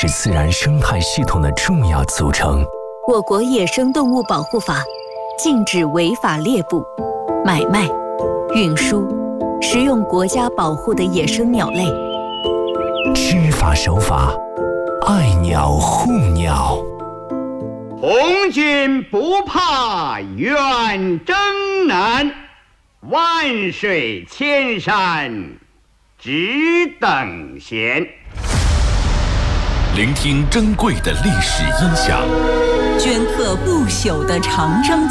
是自然生态系统的重要组成。 我国野生动物保护法禁止违法猎捕、买卖、运输、食用国家保护的野生鸟类。 知法守法，爱鸟护鸟。 红军不怕远征难，万水千山只等闲。 聆听珍贵的历史音响， 镌刻不朽的长征